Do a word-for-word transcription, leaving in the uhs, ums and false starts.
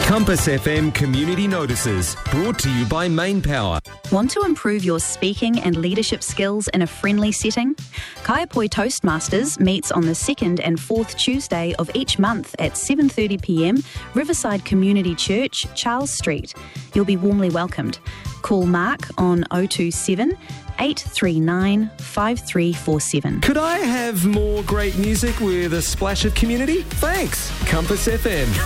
Compass F M Community Notices, brought to you by Main Power. Want to improve your speaking and leadership skills in a friendly setting? Kaiapoi Toastmasters meets on the second and fourth Tuesday of each month at seven thirty p m, Riverside Community Church, Charles Street. You'll be warmly welcomed. Call Mark on oh two seven, eight three nine, five three four seven. Could I have more great music with a splash of community? Thanks, Compass F M.